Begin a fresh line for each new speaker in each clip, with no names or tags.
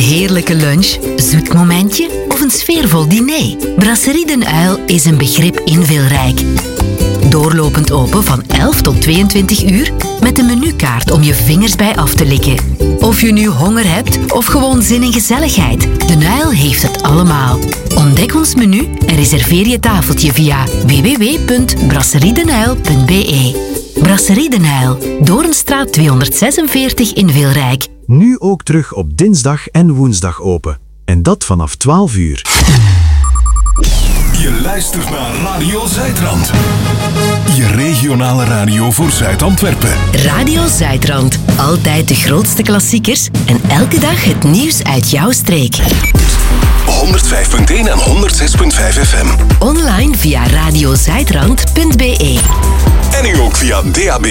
heerlijke lunch, zoet momentje of een sfeervol diner? Brasserie Den Uil is een begrip invulrijk. Doorlopend open van 11 tot 22 uur met een menukaart om je vingers bij af te likken. Of je nu honger hebt of gewoon zin in gezelligheid, Den Uil heeft het allemaal. Ontdek ons menu en reserveer je tafeltje via www.brasseriedenuil.be. Brasserie Den Uil, Doornstraat 246 in Vilrijk.
Nu ook terug op dinsdag en woensdag open. En dat vanaf 12 uur.
Je luistert naar Radio Zuidrand. Je regionale radio voor Zuid-Antwerpen.
Radio Zuidrand. Altijd de grootste klassiekers en elke dag het nieuws uit jouw streek.
105.1 en 106.5 FM.
Online via radiozuidrand.be.
En nu ook via DAB+.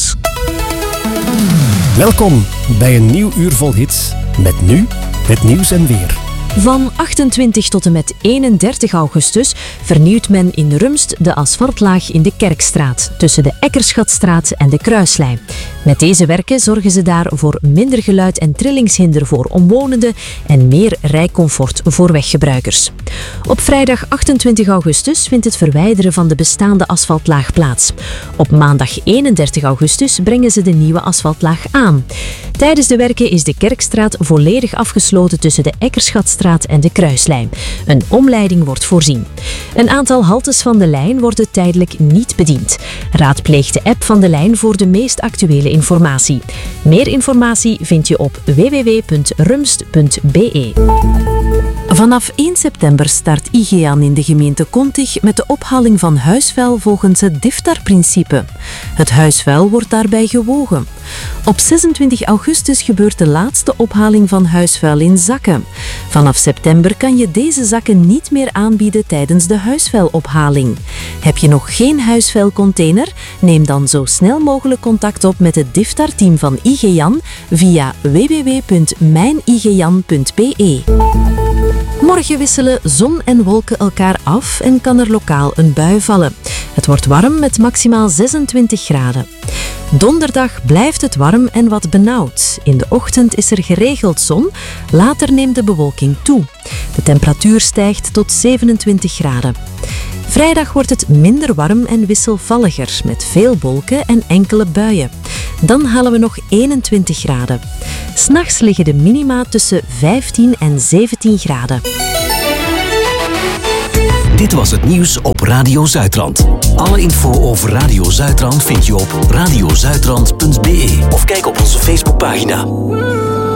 Welkom bij een nieuw uur vol hits. Met nu het nieuws en weer.
Van 28 tot en met 31 augustus vernieuwt men in Rumst de asfaltlaag in de Kerkstraat, tussen de Eckerschatstraat en de Kruislijn. Met deze werken zorgen ze daar voor minder geluid- en trillingshinder voor omwonenden en meer rijcomfort voor weggebruikers. Op vrijdag 28 augustus vindt het verwijderen van de bestaande asfaltlaag plaats. Op maandag 31 augustus brengen ze de nieuwe asfaltlaag aan. Tijdens de werken is de Kerkstraat volledig afgesloten tussen de Eckerschatstraat en de Kruislijn. Een omleiding wordt voorzien. Een aantal haltes van de lijn worden tijdelijk niet bediend. Raadpleeg de app van de lijn voor de meest actuele informatie. Meer informatie vind je op www.rumst.be. Vanaf 1 september start IGEAN in de gemeente Kontig met de ophaling van huisvuil volgens het DIFTAR-principe. Het huisvuil wordt daarbij gewogen. Op 26 augustus gebeurt de laatste ophaling van huisvuil in zakken. Vanaf september kan je deze zakken niet meer aanbieden tijdens de huisvuilophaling. Heb je nog geen huisvuilcontainer? Neem dan zo snel mogelijk contact op met het DIFTAR-team van IGEAN via www.mijnigean.be. Morgen wisselen zon en wolken elkaar af en kan er lokaal een bui vallen. Het wordt warm met maximaal 26 graden. Donderdag blijft het warm en wat benauwd. In de ochtend is er geregeld zon, later neemt de bewolking toe. De temperatuur stijgt tot 27 graden. Vrijdag wordt het minder warm en wisselvalliger, met veel wolken en enkele buien. Dan halen we nog 21 graden. 'S Nachts liggen de minima tussen 15 en 17 graden.
Dit was het nieuws op Radio Zuidrand. Alle info over Radio Zuidrand vind je op radiozuidrand.be of kijk op onze Facebookpagina.